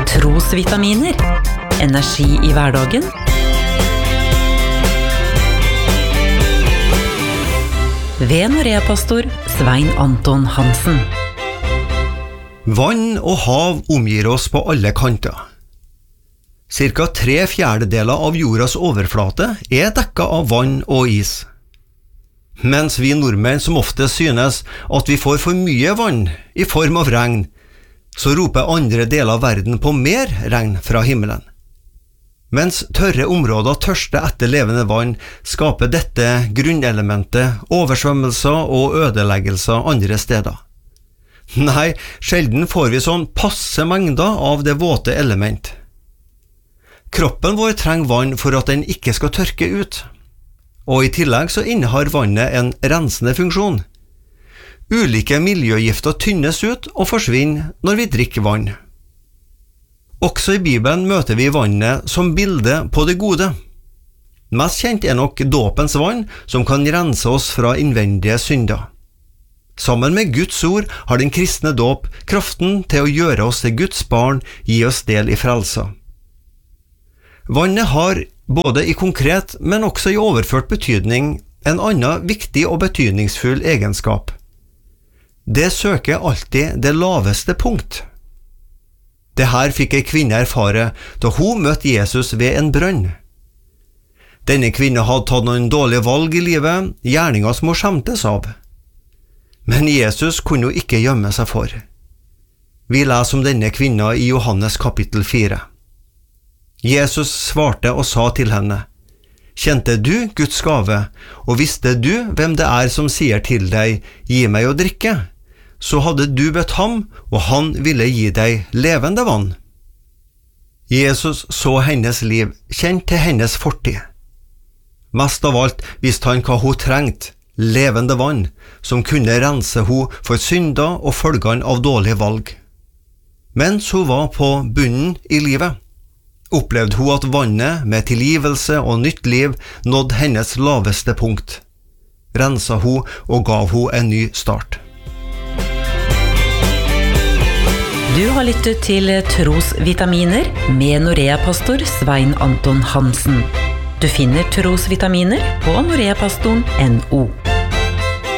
Trosvitaminer. Energi i hverdagen. Ved Norea-pastor Svein Anton Hansen. Vann og hav omgir oss på alle kanter. Cirka 3/4 av jordas overflate er dekket av vann og is. Mens vi nordmenn som ofte synes at vi får for mye vann i form av regn, så roper andre deler av verden på mer regn fra himmelen. Mens tørre områder tørster etter levende vann, skaper dette grunnelementet oversvømmelser og ødeleggelser andre steder. Nei, sjelden får vi sånn passe mengder av det våte element. Kroppen vår trenger vann for at den ikke skal tørke ut. Og i tillegg så innehar vannet en rensende funksjon. Ulike miljøgifter tynnes ut og forsvinner når vi drikker vann. Også i Bibelen møter vi vannet som bilde på det gode. Mest kjent er nok dåpens vann, som kan rense oss fra innvendige synder. Sammen med Guds ord har den kristne dåp kraften til å gjøre oss til Guds barn, gi oss del i frelsa. Vannet har, både i konkret, men også i overført betydning, en annen viktig og betydningsfull egenskap. Det søker alltid det laveste punkt. Det her fikk ei kvinne erfare da hun møtte Jesus ved en brønn. Denne kvinnen hadde tatt noen dårlige valg i livet, gjerninger som hun skjemtes av. Men Jesus kunne hun ikke gjemme seg for. Vi leser om denne kvinnen i Johannes kapittel 4. Jesus svarte og sa til henne: «Kjente du Guds gave, og visste du hvem det er som sier til deg, gi meg å drikke? Så hadde du bedt ham, og han ville gi deg levende vann.» Jesus så hennes liv, kjent til hennes fortid. Mest av alt visste han hva hun trengte, levende vann, som kunne rense henne for synder og følgene av dårlige valg. Mens hun var på bunnen i livet, opplevde hun at vannet med tilgivelse og nytt liv nådde hennes laveste punkt. Rensa hun og gav hun en ny start. Du har lyttet til Trosvitaminer med Norea-pastor Svein Anton Hansen. Du finner Trosvitaminer på noreapastoren.no.